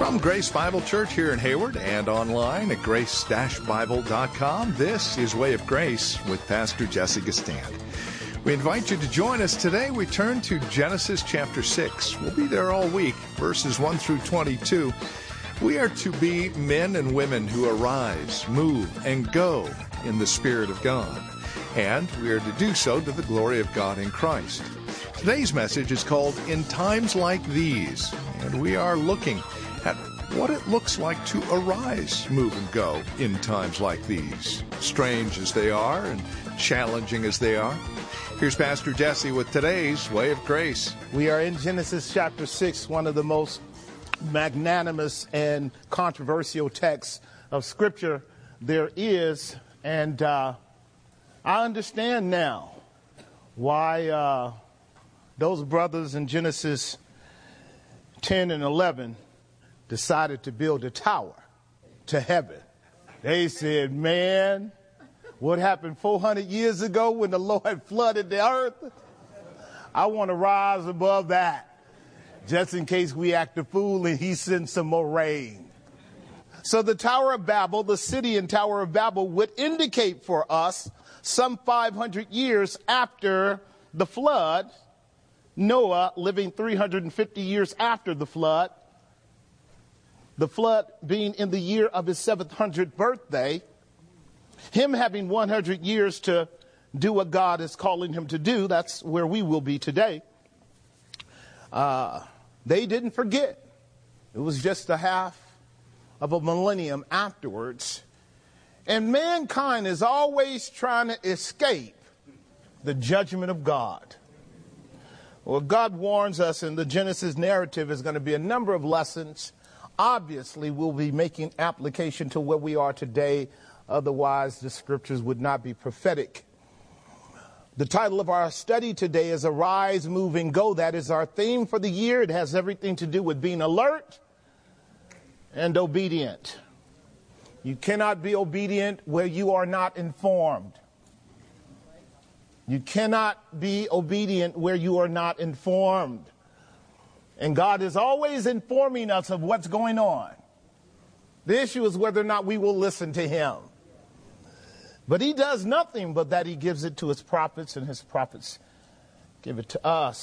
From Grace Bible Church here in Hayward and online at grace-bible.com, this is Way of Grace with Pastor Jesse Gistand. We invite you to join us today. We turn to Genesis chapter 6. We'll be there all week, verses 1 through 22. We are to be men and women who arise, move, and go in the Spirit of God. And we are to do so to the glory of God in Christ. Today's message is called In Times Like These, and we are looking at what it looks like to arise, move, and go in times like these, strange as they are and challenging as they are. Here's Pastor Jesse with today's Way of Grace. We are in Genesis chapter 6, one of the most magnanimous and controversial texts of Scripture there is, and I understand now why those brothers in Genesis 10 and 11 decided to build a tower to heaven. They said, man, what happened 400 years ago when the Lord flooded the earth? I want to rise above that, just in case we act a fool and he sends some more rain. So the Tower of Babel, the city and Tower of Babel, would indicate for us some 500 years after the flood, Noah living 350 years after the flood being in the year of his 700th birthday, him having 100 years to do what God is calling him to do. That's where we will be today. They didn't forget. It was just a half of a millennium afterwards. And mankind is always trying to escape the judgment of God. Well, God warns us in the Genesis narrative is going to be a number of lessons. Obviously, we'll be making application to where we are today. Otherwise, the scriptures would not be prophetic. The title of our study today is Arise, Move, and Go. That is our theme for the year. It has everything to do with being alert and obedient. You cannot be obedient where you are not informed. You cannot be obedient where you are not informed. And God is always informing us of what's going on. The issue is whether or not we will listen to him. But he does nothing but that he gives it to his prophets, and his prophets give it to us.